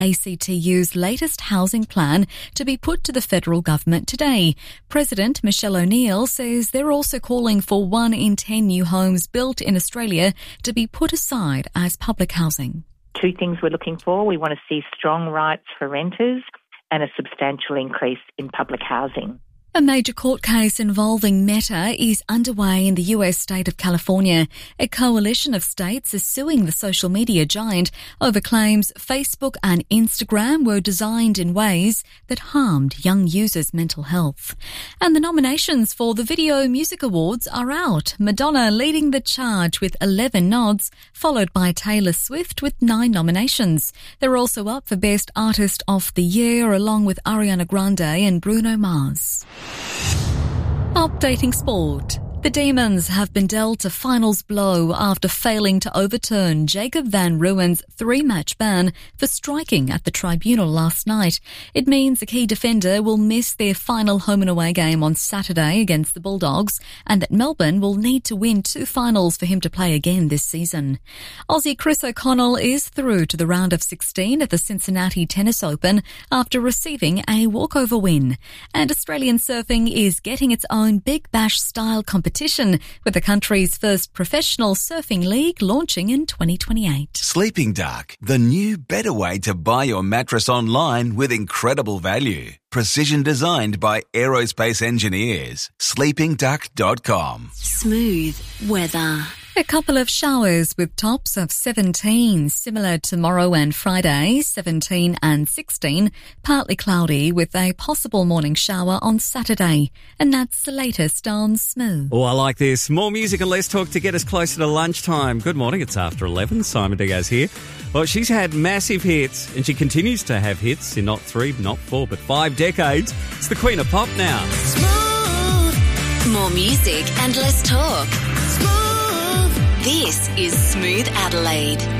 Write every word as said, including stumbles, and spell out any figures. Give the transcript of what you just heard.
A C T U's latest housing plan to be put to the federal government today. President Michelle O'Neill says they're also calling for one in ten new homes built in Australia to be put aside as public housing. Two things we're looking for. We want to see strong rights for renters and a substantial increase in public housing. A major court case involving Meta is underway in the U S state of California. A coalition of states is suing the social media giant over claims Facebook and Instagram were designed in ways that harmed young users' mental health. And the nominations for the Video Music Awards are out. Madonna leading the charge with eleven nods, followed by Taylor Swift with nine nominations. They're also up for Best Artist of the Year, along with Ariana Grande and Bruno Mars. Updating sport. The Demons have been dealt a finals blow after failing to overturn Jacob van Ruwen's three-match ban for striking at the tribunal last night. It means the key defender will miss their final home and away game on Saturday against the Bulldogs, and that Melbourne will need to win two finals for him to play again this season. Aussie Chris O'Connell is through to the round of sixteen at the Cincinnati Tennis Open after receiving a walkover win. And Australian surfing is getting its own Big Bash-style competition, with the country's first professional surfing league launching in twenty twenty-eight. Sleeping Dark, the new better way to buy your mattress online with incredible value. Precision designed by aerospace engineers. sleeping duck dot com. Smooth weather. A couple of showers with tops of seventeen, similar tomorrow and Friday, seventeen and sixteen. Partly cloudy with a possible morning shower on Saturday. And that's the latest on Smooth. Oh, I like this. More music and less talk to get us closer to lunchtime. Good morning, it's after eleven. Simon Diaz here. Well, she's had massive hits, and she continues to have hits in not three, not four, but five decades. It's the Queen of Pop now. Smooth. More music and less talk. Smooth. This is Smooth Adelaide.